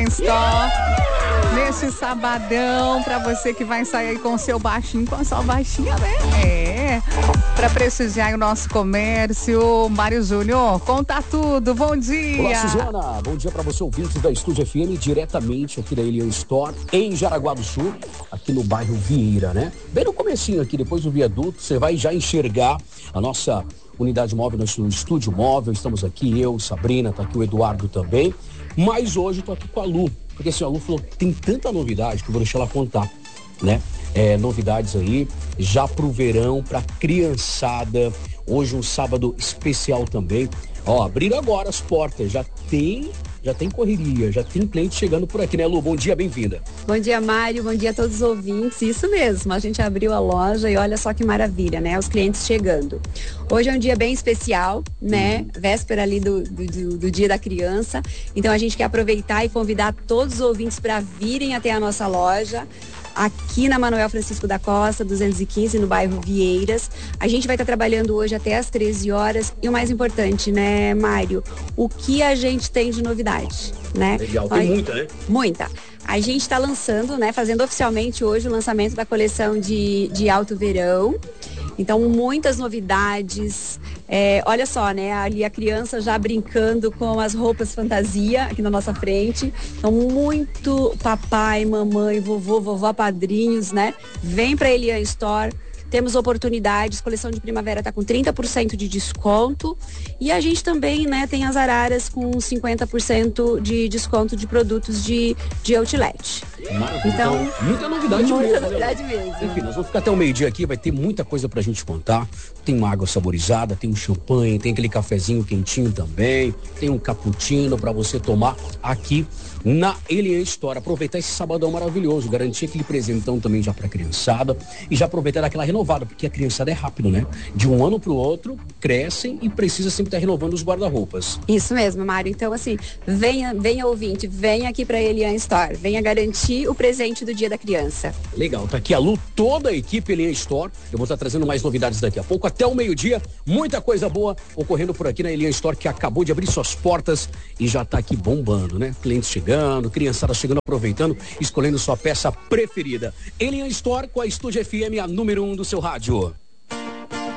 Store. Neste sabadão, pra você que vai sair aí com o seu baixinho, com a sua baixinha, né? Pra prestigiar o nosso comércio. Mário Júnior, conta tudo, bom dia. Olá, Suzana, bom dia pra você, ouvinte da Estúdio FM, diretamente aqui da Elian Store, em Jaraguá do Sul, aqui no bairro Vieira, né? Bem no comecinho aqui, depois do viaduto, você vai já enxergar a nossa unidade móvel, nosso estúdio móvel. Estamos aqui, eu, Sabrina, tá aqui o Eduardo também. Mas hoje eu tô aqui com a Lu, porque assim, a Lu falou que tem tanta novidade que eu vou deixar ela contar, né? Novidades aí, já pro verão, pra criançada. Hoje um sábado especial também. Ó, abriram agora as portas, já tem correria, já tem cliente chegando por aqui, né, Lu? Bom dia, bem-vinda. Bom dia, Mário, bom dia a todos os ouvintes. Isso mesmo, a gente abriu a loja e olha só que maravilha, né? Os clientes chegando. Hoje é um dia bem especial, né? Véspera ali do Dia da Criança. Então a gente quer aproveitar e convidar todos os ouvintes para virem até a nossa loja, aqui na Manuel Francisco da Costa, 215, no bairro Vieiras. A gente vai estar trabalhando hoje até às 13 horas. E o mais importante, né, Mário? O que a gente tem de novidade, né? Legal, tem muita, né? Muita. A gente está lançando, né, fazendo oficialmente hoje o lançamento da coleção de alto verão. Então, muitas novidades. Olha só, né? Ali a criança já brincando com as roupas fantasia aqui na nossa frente. Então, muito papai, mamãe, vovô, vovó, padrinhos, né? Vem para a Elian Store. Temos oportunidades, coleção de primavera está com 30% de desconto. E a gente também, né, tem as araras com 50% de desconto de produtos de outlet. Maravilha. Então, muita novidade mesmo. Muita novidade mesmo. Enfim, nós vamos ficar até o meio-dia aqui, vai ter muita coisa pra gente contar. Tem uma água saborizada, tem um champanhe, tem aquele cafezinho quentinho também, tem um cappuccino pra você tomar aqui na Elian Store. Aproveitar esse sabadão maravilhoso, garantir aquele presentão também já pra criançada e já aproveitar aquela renovada, porque a criançada é rápido, né? De um ano pro outro, crescem e precisa sempre estar renovando os guarda-roupas. Isso mesmo, Mário. Então, assim, venha ouvinte, venha aqui pra Elian Store, venha garantir o presente do Dia da Criança. Legal, tá aqui a Lu, toda a equipe Elian Store. Eu vou estar trazendo mais novidades daqui a pouco, até o meio-dia. Muita coisa boa ocorrendo por aqui na Elian Store, que acabou de abrir suas portas e já tá aqui bombando, né? Clientes chegando, criançada chegando, aproveitando, escolhendo sua peça preferida. Elian Store com a Estúdio FM, a número 1 do seu rádio.